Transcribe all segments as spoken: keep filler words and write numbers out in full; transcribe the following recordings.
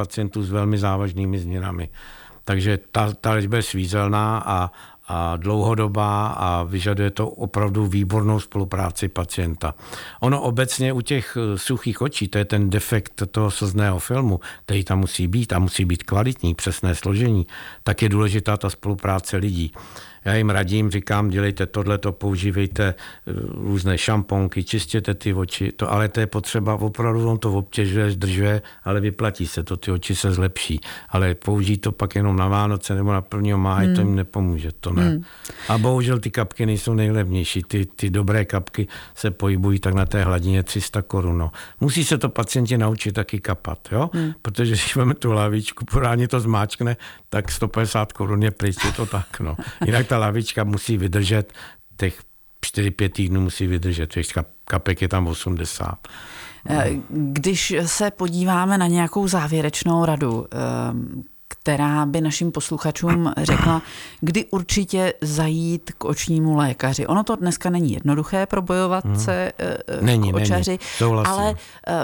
pacientů s velmi závažnými změnami. Takže ta, ta léčba je svízelná a, a dlouhodobá a vyžaduje to opravdu výbornou spolupráci pacienta. Ono obecně u těch suchých očí, to je ten defekt toho slzného filmu, který tam musí být a musí být kvalitní, přesné složení, tak je důležitá ta spolupráce lidí. Já jim radím, říkám, dělejte tohleto, používejte různé šamponky, čistěte ty oči, to, ale to je potřeba, opravdu on to obtěžuje, zdržuje, ale vyplatí se to, ty oči se zlepší. Ale použít to pak jenom na Vánoce nebo na prvního máje, hmm. to jim nepomůže, to ne. Hmm. A bohužel ty kapky nejsou nejlevnější, ty, ty dobré kapky se pohybují tak na té hladině tři sta korun. No. Musí se to pacienti naučit taky kapat, jo? Hmm. Protože když máme tu lavičku, pořádně to zmáčkne, tak sto padesát korun je pryč, je to tak, no. Jinak ta lavička musí vydržet, těch čtyři pět týdnů musí vydržet, těch kapek je tam osmdesát. Když se podíváme na nějakou závěrečnou radu, která by našim posluchačům řekla, kdy určitě zajít k očnímu lékaři. Ono to dneska není jednoduché probojovat hmm. se není, k očaři, není. ale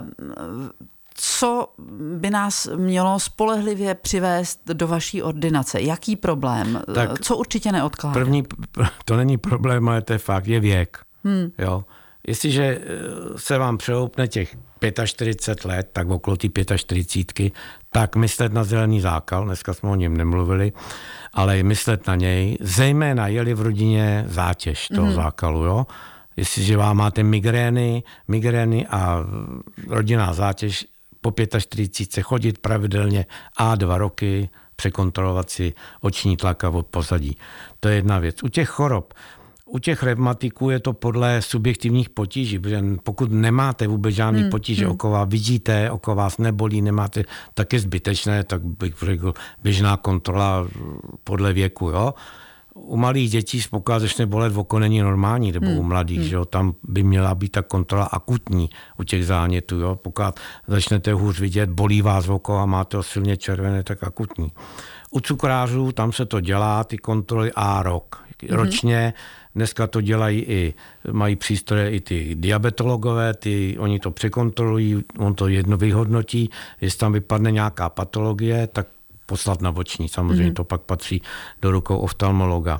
co by nás mělo spolehlivě přivést do vaší ordinace? Jaký problém? Tak co určitě neodkládá? První, to není problém, ale to je fakt, je věk. Hmm. Jo. Jestliže se vám přehoupne těch čtyřicet pět let, tak okolo ty čtyřicet pět, tak myslet na zelený zákal, dneska jsme o něm nemluvili, ale myslet na něj, zejména je-li v rodině zátěž toho hmm. zákalu, jo. Jestliže vám máte migrény, migrény a rodinná zátěž, po čtyřicet pět chodit pravidelně a dva roky překontrolovat si oční tlak a od pozadí. To je jedna věc. U těch chorob, u těch revmatiků je to podle subjektivních potíží, protože pokud nemáte vůbec žádný hmm. potíže hmm. okolo vás, vidíte, okolo vás nebolí, nemáte, tak je zbytečné, tak bych řekl běžná kontrola podle věku, jo. U malých dětí pokud začne bolet v oko, není normální, nebo hmm. u mladých, hmm. že jo, tam by měla být ta kontrola akutní u těch zánětů, jo, pokud začnete hůř vidět, bolí vás v oko a máte ho silně červené, tak akutní. U cukrářů tam se to dělá, ty kontroly a rok, ročně, dneska to dělají i, mají přístroje i ty diabetologové, ty, oni to překontrolují, on to jedno vyhodnotí, jestli tam vypadne nějaká patologie, tak poslat na oční. Samozřejmě mm. to pak patří do rukou oftalmologa.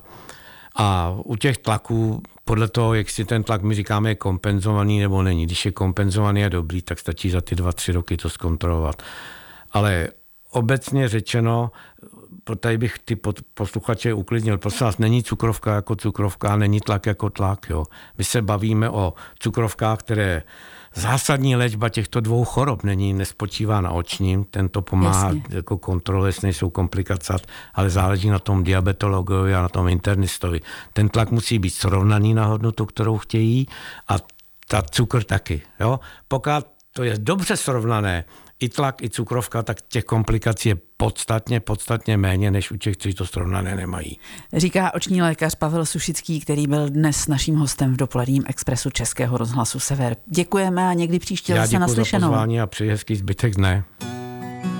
A u těch tlaků, podle toho, jak si ten tlak, my říkáme, je kompenzovaný nebo není. Když je kompenzovaný a dobrý, tak stačí za ty dva, tři roky to zkontrolovat. Ale obecně řečeno, tady bych ty posluchače uklidnil, prosím vás, není cukrovka jako cukrovka, není tlak jako tlak. Jo. My se bavíme o cukrovkách, které zásadní léčba těchto dvou chorob není, nespočívá na očním, tento pomáhá Jasně. jako kontrole, jestli nejsou komplikace, ale záleží na tom diabetologovi a na tom internistovi. Ten tlak musí být srovnaný na hodnotu, kterou chtějí, a ta cukr taky. Jo? Pokud to je dobře srovnané, i tlak, i cukrovka, tak těch komplikací je podstatně, podstatně méně, než u těch, kteří to srovnané nemají. Říká oční lékař Pavel Sušický, který byl dnes naším hostem v dopoledním expresu Českého rozhlasu Sever. Děkujeme a někdy příště zase naslyšenou. Já děkuji za pozvání a přeji hezký zbytek dne.